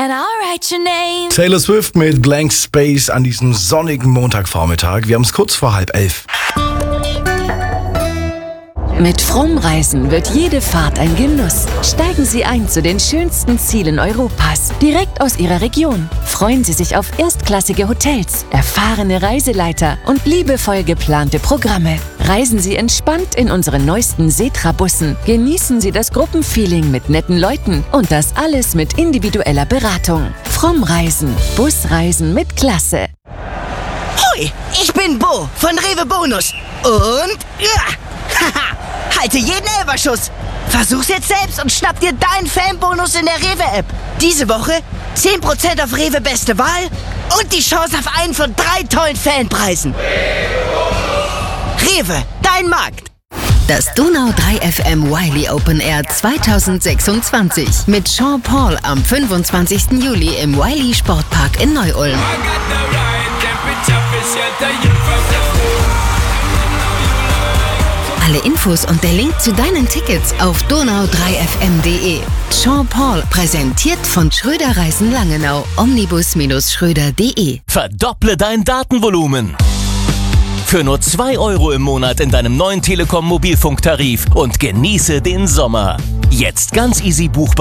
and I'll write your name. Taylor Swift mit Blank Space an diesem sonnigen Montagvormittag. Wir haben es kurz vor 10:30. Mit Fromm-Reisen wird jede Fahrt ein Genuss. Steigen Sie ein zu den schönsten Zielen Europas, direkt aus Ihrer Region. Freuen Sie sich auf erstklassige Hotels, erfahrene Reiseleiter und liebevoll geplante Programme. Reisen Sie entspannt in unseren neuesten Setra-Bussen. Genießen Sie das Gruppenfeeling mit netten Leuten und das alles mit individueller Beratung. Fromm-Reisen. Busreisen mit Klasse. Hoi, ich bin Bo von Rewe Bonus. Und haha, halte jeden Elferschuss. Versuch's jetzt selbst und schnapp dir deinen Fanbonus in der Rewe-App. Diese Woche 10% auf Rewe Beste Wahl und die Chance auf einen von 3 tollen Fanpreisen. Rewe, dein Markt. Das Donau 3 FM Wiley Open Air 2026 mit Sean Paul am 25. Juli im Wiley Sportpark in Neu-Ulm. Alle Infos und der Link zu deinen Tickets auf donau3fm.de. Sean Paul, präsentiert von Schröder Reisen Langenau, omnibus-schröder.de. Verdopple dein Datenvolumen. Für nur 2 € im Monat in deinem neuen Telekom Mobilfunktarif und genieße den Sommer. Jetzt ganz easy buchbar